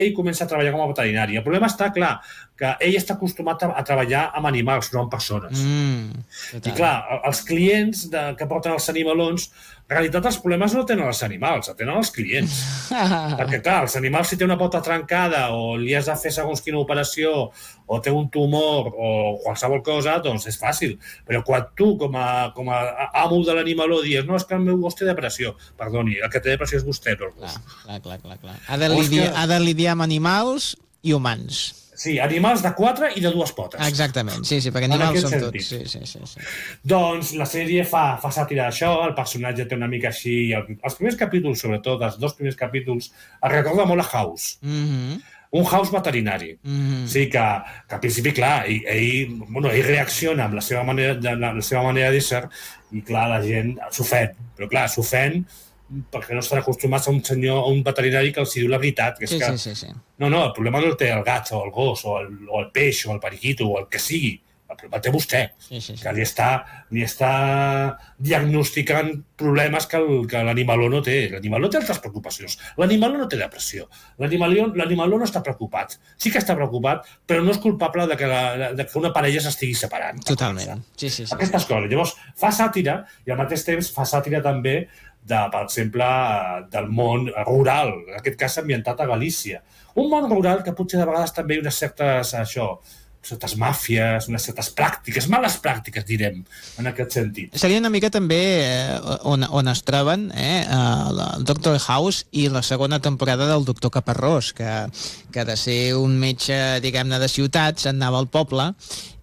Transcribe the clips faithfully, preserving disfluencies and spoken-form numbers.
ell comença a treballar com a veterinari. El problema està, clar, que ell està acostumat a, a treballar amb animals, no amb persones. Mm, I clar, els clients de, que porten els animalons, en realitat els problemes no tenen els animals, els tenen els clients. Perquè clar, els animals si té una pota trencada o li has de fer segons quina operació o té un tumor o qualsevol cosa, doncs és fàcil. Però quan tu, com a, com a amo de l'animaló, dius, no, és que el meu gos té depressió. Perdoni, el que té depressió és vostè, no el gos. Clar, clar, clar, clar. Ha de lidiar, ha de lidiar amb animals i humans. Sí, animals de quatre i de dues potes. Exactament, sí, sí, perquè animals són tots. Sí, sí, sí, sí. Doncs la sèrie fa, fa sàtira d'això, el personatge té una mica així... El, els primers capítols, sobretot, els dos primers capítols, es recorda molt a House. Mm-hmm. Un House veterinari. Mm-hmm. O sigui que, que al principi, clar, ell, ell, bueno, ell reacciona amb la seva manera, de, la, la seva manera d'ésser i, clar, la gent s'ofèn. Però, clar, s'ofèn perquè no estan acostumats a un senyor, a un veterinari que els diu la veritat. Que és sí, que, sí, sí, sí. No, no, el problema no el té el gat o el gos o el, o el peix o el periquito o el que sigui. El problema el té vostè, sí, sí, sí. que li està, li està diagnosticant problemes que, el, que l'animaló no té. L'animaló té altres preocupacions. L'animaló no té depressió. L'animaló, l'animaló no està preocupat. Sí que està preocupat, però no és culpable de que, la, de que una parella s'estigui separant. Totalment. Sí, sí, sí. Aquestes coses. Llavors, fa sàtira i al mateix temps fa sàtira també de, per exemple, del món rural, en aquest cas ambientat a Galícia. Un món rural que potser de vegades també hi ha unes certes, això, certes màfies, unes certes pràctiques, males pràctiques, direm, en aquest sentit. Seria una mica també eh, on, on es troben eh, el Doctor House i la segona temporada del Doctor Caparrós, que, que de ser un metge, diguem-ne, de ciutats, anava al poble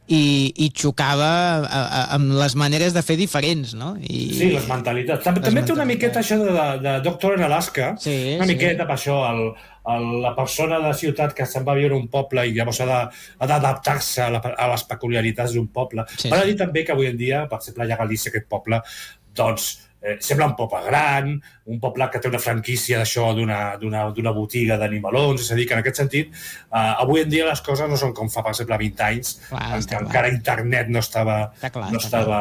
i, i xocava a, a, amb les maneres de fer diferents, no? I, sí, les mentalitats. També, les també mentalitats. té una miqueta això de, de Doctor en Alaska, sí, una sí. miqueta per això, el, el, la persona de ciutat que se'n va viure a un poble i llavors ha d'adaptar-se a, la, a les peculiaritats d'un poble. Sí, Val a sí. dir també que avui en dia, per exemple, allà a Galícia, aquest poble, doncs, eh, sembla un poble gran, un poble que té una franquícia d'això, d'una botiga d'animalons, és a dir, que en aquest sentit, eh, avui en dia les coses no són com fa, per exemple, vint anys, clar, en què encara internet no estava... clar, no estava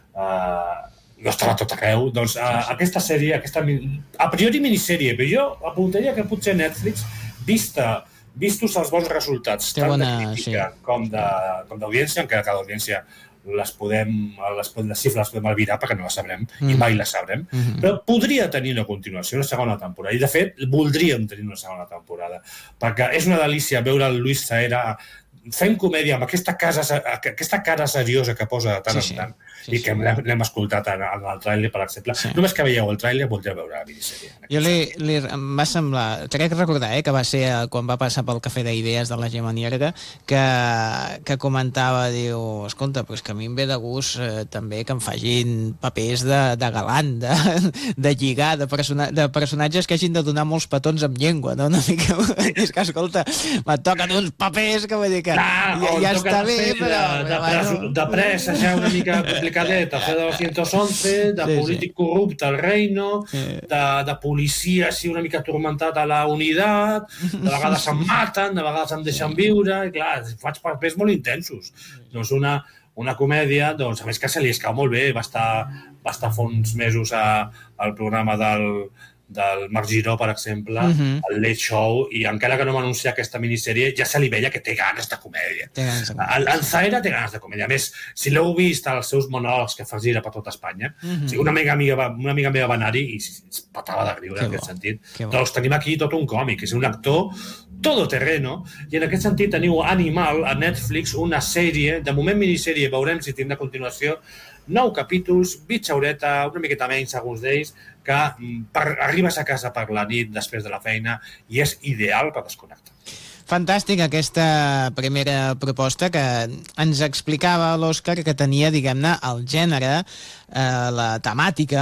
eh, no estava a tot arreu, doncs sí, sí. aquesta sèrie, aquesta, a priori minissèrie, però jo apuntaria que potser Netflix, vista, vistos els bons resultats, té tant bona, de crítica sí. com d'audiència, encara que l'audiència les podem, les, les xifres les podem albirar perquè no les sabrem, mm. i mai les sabrem, mm-hmm. però podria tenir una continuació, una segona temporada, i de fet voldríem tenir una segona temporada, perquè és una delícia veure el Luis Zaera fent comèdia amb aquesta, casa, aquesta cara seriosa que posa de tant sí, en tant, sí, i que sí. l'hem escoltat en, en el tràiler, per exemple. Sí. Només que veieu el tràiler, voldreu veure la minissèrie. Jo li, li, em va semblar, crec recordar, eh, que va ser quan va passar pel Cafè d'Idees de la Gemma Nierga, que, que comentava, diu, escolta, pues que a mi em ve de gust eh, també que em facin papers de, de galant, de, de lligar, de, persona, de personatges que hagin de donar molts petons amb llengua, no? Una mica, és que, escolta, me toquen uns papers que vull dir que ah, ja, ja està bé, però... De, de, bueno. de pressa, ja una mica complicadeta, fer de dos once, de sí, polític sí. corrupte al reino, sí. de, de policia així una mica atormentat a la unitat, de vegades em maten, de vegades em deixen sí. viure, i clar, faig papers molt intensos. Doncs una, una comèdia, doncs, a més que se li escau molt bé, va estar, va estar fa uns mesos a, al programa del... del Marc Giró, per exemple, uh-huh. el Late Show, i encara que no m'anuncia aquesta minissèrie, ja se li veia que té ganes de comèdia. El, el Zaera té ganes de comèdia. A més, si l'heu vist als seus monòlegs que fa gira per tota Espanya, uh-huh. o sigui, una, amiga, amiga, una amiga meva va anar-hi i es patava de riure, en aquest bo. sentit. Que doncs tenim aquí tot un còmic, és un actor todoterreno, i en aquest sentit teniu Animal a Netflix, una sèrie, de moment minissèrie, veurem si tindrà continuació, nou capítols, bitxa horeta, una miqueta menys, segons d'ells, que per, arribes a casa per la nit després de la feina i és ideal per desconnectar. Fantàstic aquesta primera proposta que ens explicava l'Òscar, que tenia, diguem-ne, el gènere, eh, la temàtica,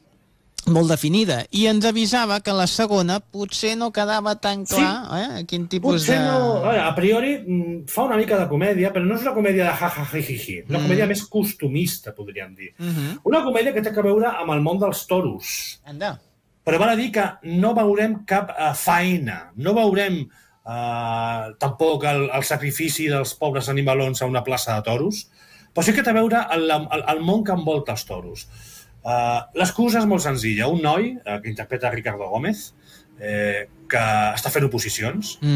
molt definida, i ens avisava que la segona potser no quedava tan clar, sí. eh? Quin tipus potser de... no, a priori fa una mica de comèdia, però no és una comèdia de ja-ja-hi-hi-hi, una mm. comèdia més costumista, podríem dir. Mm-hmm. Una comèdia que té a veure amb el món dels toros. Anda. Però val a dir que no veurem cap uh, faena, no veurem uh, tampoc el, el sacrifici dels pobres animalons a una plaça de toros, però sí que té a veure el, el, el món que envolta els toros. Uh, l'excusa és molt senzilla. Un noi, uh, que interpreta Ricardo Gómez, eh, que està fent oposicions, mm.